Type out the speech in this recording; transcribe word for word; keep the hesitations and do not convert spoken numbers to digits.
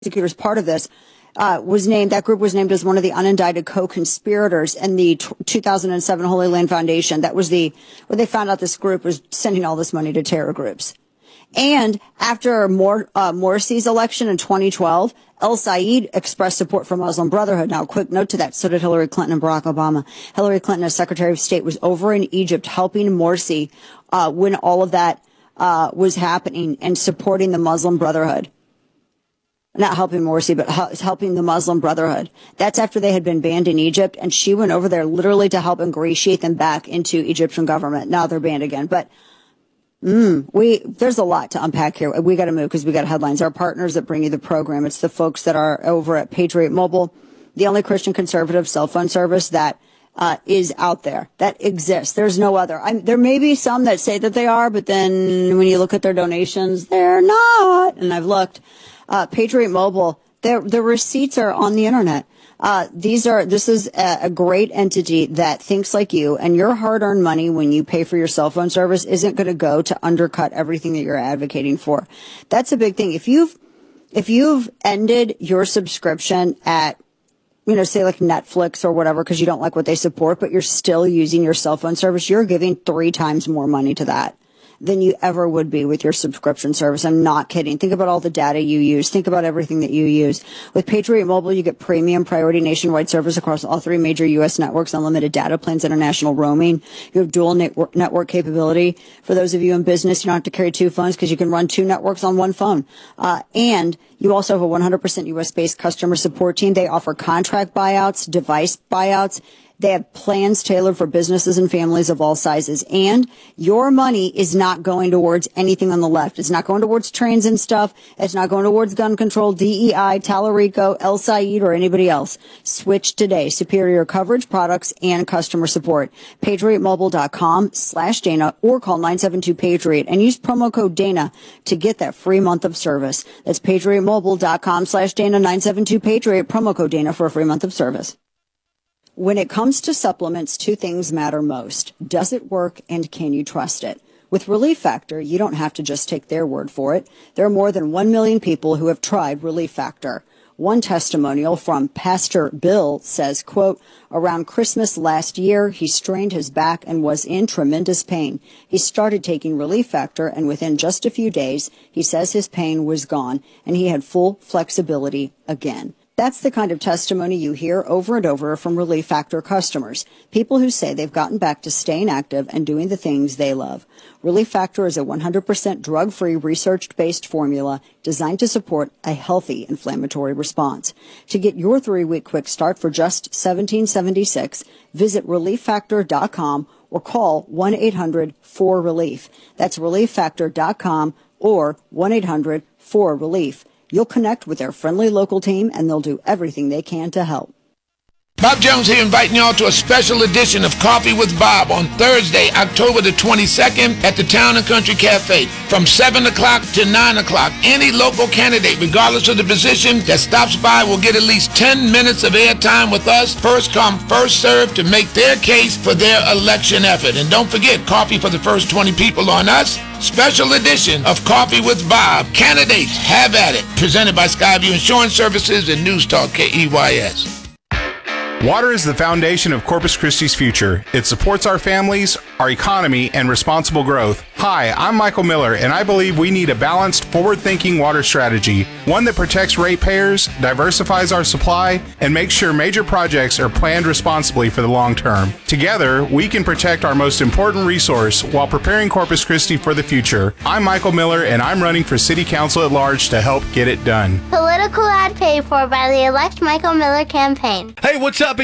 prosecutors, part of this, uh, was named, that group was named as one of the unindicted co-conspirators in the t- two thousand seven Holy Land Foundation. That was the, where they found out this group was sending all this money to terror groups. And after Mor- uh, Morsi's election in twenty twelve, El Sayed expressed support for Muslim Brotherhood. Now, quick note to that, so did Hillary Clinton and Barack Obama. Hillary Clinton, as Secretary of State, was over in Egypt helping Morsi uh, when all of that uh, was happening and supporting the Muslim Brotherhood. Not helping Morsi, but helping the Muslim Brotherhood. That's after they had been banned in Egypt, and she went over there literally to help ingratiate them back into Egyptian government. Now they're banned again, but mm, we there's a lot to unpack here. We got to move because we got headlines. Our partners that bring you the program, it's the folks that are over at Patriot Mobile, the only Christian conservative cell phone service that uh, is out there, that exists. There's no other. I'm, there may be some that say that they are, but then when you look at their donations, they're not. And I've looked. Uh, Patriot Mobile, their, the receipts are on the internet. Uh, these are, this is a, a great entity that thinks like you, and your hard-earned money when you pay for your cell phone service isn't going to go to undercut everything that you're advocating for. That's a big thing. If you've, if you've ended your subscription at, you know, say like Netflix or whatever, because you don't like what they support, but you're still using your cell phone service, you're giving three times more money to that than you ever would be with your subscription service. I'm not kidding. Think about all the data you use. Think about everything that you use. With Patriot Mobile, you get premium priority nationwide service across all three major U S networks, unlimited data plans, international roaming. You have dual network, network capability. For those of you in business, you don't have to carry two phones because you can run two networks on one phone. Uh, and you also have a one hundred percent U S-based customer support team. They offer contract buyouts, device buyouts. They have plans tailored for businesses and families of all sizes. And your money is not going towards anything on the left. It's not going towards trains and stuff. It's not going towards gun control, D E I, Talarico, El Sayed, or anybody else. Switch today. Superior coverage, products, and customer support. PatriotMobile.com slash Dana or call nine seven two Patriot and use promo code Dana to get that free month of service. That's PatriotMobile.com slash Dana, nine seven two Patriot, promo code Dana for a free month of service. When it comes to supplements, two things matter most. Does it work and can you trust it? With Relief Factor, you don't have to just take their word for it. There are more than one million people who have tried Relief Factor. One testimonial from Pastor Bill says, quote, around Christmas last year, he strained his back and was in tremendous pain. He started taking Relief Factor, and within just a few days, he says his pain was gone and he had full flexibility again. That's the kind of testimony you hear over and over from Relief Factor customers, people who say they've gotten back to staying active and doing the things they love. Relief Factor is a one hundred percent drug-free, research-based formula designed to support a healthy inflammatory response. To get your three-week quick start for just seventeen seventy-six, visit relief factor dot com or call one eight hundred four relief. That's relief factor dot com or one eight hundred four relief. You'll connect with their friendly local team, and they'll do everything they can to help. Bob Jones here, inviting y'all to a special edition of Coffee with Bob on Thursday, October the twenty-second at the Town and Country Cafe from seven o'clock to nine o'clock. Any local candidate, regardless of the position, that stops by will get at least ten minutes of airtime with us. First come, first served to make their case for their election effort. And don't forget, coffee for the first twenty people on us. Special edition of Coffee with Bob. Candidates, have at it. Presented by Skyview Insurance Services and News Talk K E Y S. Water is the foundation of Corpus Christi's future. It supports our families, our economy, and responsible growth. Hi, I'm Michael Miller, and I believe we need a balanced, forward-thinking water strategy, one that protects ratepayers, diversifies our supply, and makes sure major projects are planned responsibly for the long term. Together, we can protect our most important resource while preparing Corpus Christi for the future. I'm Michael Miller, and I'm running for City Council at large to help get it done. Political ad paid for by the Elect Michael Miller campaign. Hey, what's up?